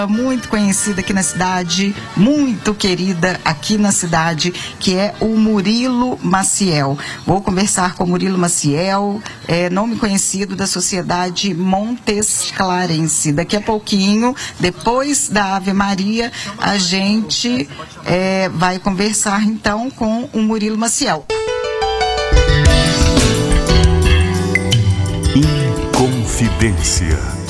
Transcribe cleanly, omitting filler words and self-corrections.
Muito conhecida aqui na cidade, muito querida aqui na cidade, que é o Murilo Maciel. Vou conversar com o Murilo Maciel, nome conhecido da Sociedade Montes Clarense. Daqui a pouquinho, depois da Ave Maria, a gente vai conversar então com o Murilo Maciel. Inconfidência.